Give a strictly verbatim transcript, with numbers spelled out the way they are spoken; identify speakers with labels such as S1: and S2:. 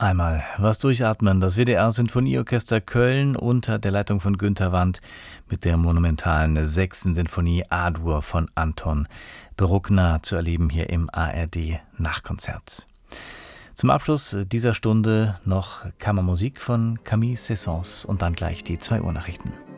S1: Einmal was durchatmen. Das W D R-Sinfonieorchester Köln unter der Leitung von Günter Wandt mit der monumentalen sechsten Sinfonie A-Dur von Anton Bruckner zu erleben hier im A R D-Nachkonzert. Zum Abschluss dieser Stunde noch Kammermusik von Camille Saint-Saëns und dann gleich die zwei Uhr Nachrichten.